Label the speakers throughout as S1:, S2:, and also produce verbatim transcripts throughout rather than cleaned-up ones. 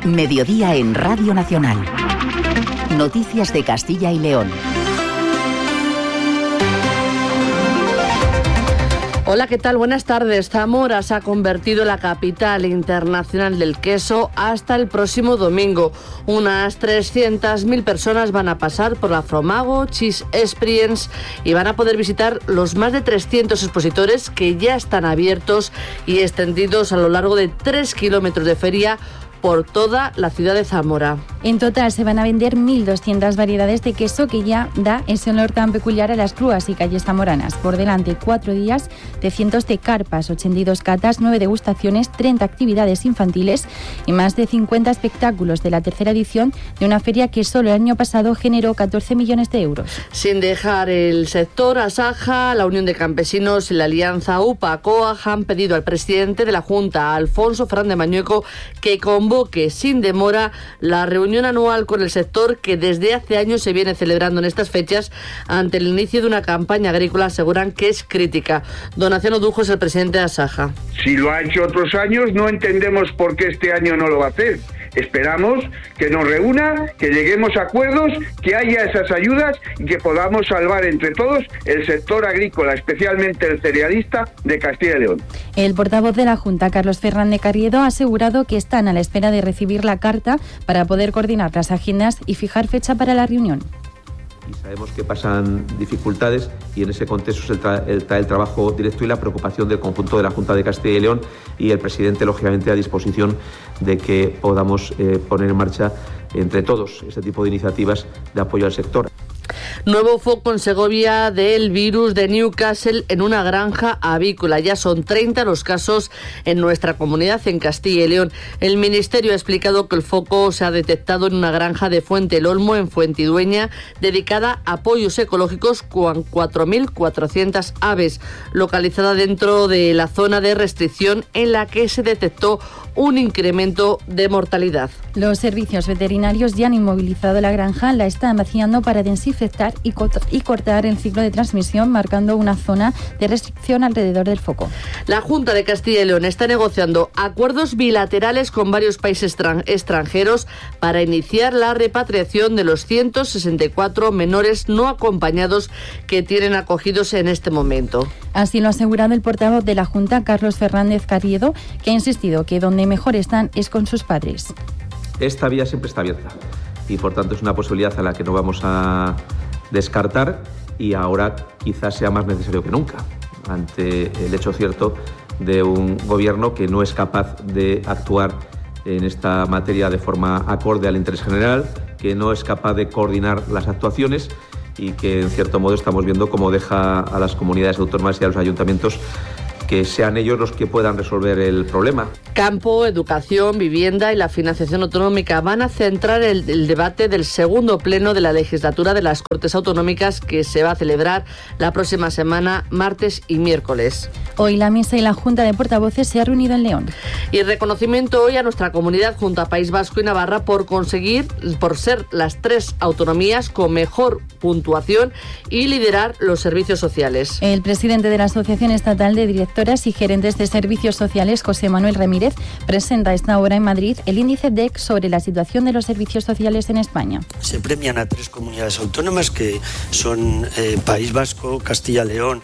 S1: Mediodía en Radio Nacional. Noticias de Castilla y León.
S2: Hola, ¿qué tal? Buenas tardes. Zamora se ha convertido en la capital internacional del queso hasta el próximo domingo. Unas trescientas mil personas van a pasar por la Fromago Cheese Experience y van a poder visitar los más de trescientos expositores que ya están abiertos y extendidos a lo largo de tres kilómetros de feria por toda la ciudad de Zamora.
S3: En total se van a vender mil doscientas variedades de queso que ya da ese olor tan peculiar a las crúas y calles zamoranas. Por delante, cuatro días de cientos de carpas, ochenta y dos catas, nueve degustaciones, treinta actividades infantiles y más de cincuenta espectáculos de la tercera edición de una feria que solo el año pasado generó catorce millones de euros.
S2: Sin dejar el sector, Asaja, la Unión de Campesinos y la Alianza U P A-COAG han pedido al presidente de la Junta, Alfonso Fernández Mañueco, que convoque que sin demora la reunión anual con el sector que desde hace años se viene celebrando en estas fechas ante el inicio de una campaña agrícola. Aseguran que es crítica. Donación Odujo es el presidente de Asaja.
S4: Si lo ha hecho otros años, no entendemos por qué este año no lo va a hacer. Esperamos que nos reúna, que lleguemos a acuerdos, que haya esas ayudas y que podamos salvar entre todos el sector agrícola, especialmente el cerealista de Castilla y León.
S3: El portavoz de la Junta, Carlos Fernández Carriedo, ha asegurado que están a la espera de recibir la carta para poder coordinar las agendas y fijar fecha para la reunión.
S5: Y sabemos que pasan dificultades y en ese contexto está el, el trabajo directo y la preocupación del conjunto de la Junta de Castilla y León y el presidente, lógicamente, a disposición de que podamos eh, poner en marcha entre todos este tipo de iniciativas de apoyo al sector.
S2: Nuevo foco en Segovia del virus de Newcastle en una granja avícola. Ya son treinta los casos en nuestra comunidad en Castilla y León. El Ministerio ha explicado que el foco se ha detectado en una granja de Fuente el Olmo, en Fuentidueña, dedicada a pollos ecológicos con cuatro mil cuatrocientas aves, localizada dentro de la zona de restricción en la que se detectó un incremento de mortalidad.
S3: Los servicios veterinarios ya han inmovilizado la granja, la están vaciando para desinfectar y, co- y cortar el ciclo de transmisión, marcando una zona de restricción alrededor del foco.
S2: La Junta de Castilla y León está negociando acuerdos bilaterales con varios países extran- extranjeros para iniciar la repatriación de los ciento sesenta y cuatro menores no acompañados que tienen acogidos en este momento.
S3: Así lo ha asegurado el portavoz de la Junta, Carlos Fernández Carriedo, que ha insistido que donde mejor están es con sus padres.
S5: Esta vía siempre está abierta y por tanto es una posibilidad a la que no vamos a descartar y ahora quizás sea más necesario que nunca ante el hecho cierto de un gobierno que no es capaz de actuar en esta materia de forma acorde al interés general, que no es capaz de coordinar las actuaciones y que en cierto modo estamos viendo cómo deja a las comunidades autónomas y a los ayuntamientos que sean ellos los que puedan resolver el problema.
S2: Campo, educación, vivienda y la financiación autonómica van a centrar el, el debate del segundo pleno de la legislatura de las Cortes Autonómicas que se va a celebrar la próxima semana, martes y miércoles.
S3: Hoy la mesa y la Junta de Portavoces se ha reunido en León.
S2: Y reconocimiento hoy a nuestra comunidad junto a País Vasco y Navarra por conseguir, por ser las tres autonomías con mejor puntuación y liderar los servicios sociales.
S3: El presidente de la Asociación Estatal de Directores y Gerentes de Servicios Sociales, José Manuel Ramírez, presenta a esta hora en Madrid el índice D E C sobre la situación de los servicios sociales en España.
S6: Se premian a tres comunidades autónomas que son eh, País Vasco, Castilla y León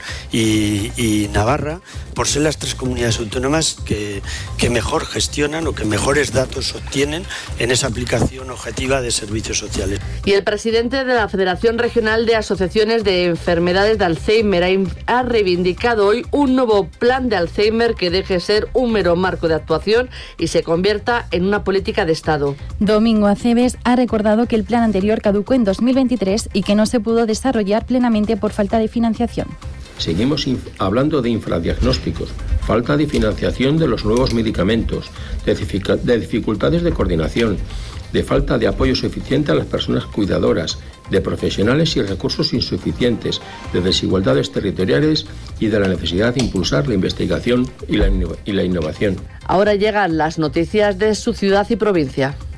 S6: y, y Navarra, por ser las tres comunidades autónomas que, que mejor gestionan o que mejores datos obtienen en esa aplicación objetiva de servicios sociales.
S2: Y el presidente de la Federación Regional de Asociaciones de Enfermedades de Alzheimer ha reivindicado hoy un nuevo plan de Alzheimer que deje de ser un mero marco de actuación y se convierta en una política de Estado.
S3: Domingo Aceves ha recordado que el plan anterior caducó en dos mil veintitrés y que no se pudo desarrollar plenamente por falta de financiación.
S7: Seguimos hablando de infradiagnósticos, falta de financiación de los nuevos medicamentos, de, dific- de dificultades de coordinación, de falta de apoyo suficiente a las personas cuidadoras, de profesionales y recursos insuficientes, de desigualdades territoriales y de la necesidad de impulsar la investigación y la, inno- y la innovación.
S2: Ahora llegan las noticias de su ciudad y provincia.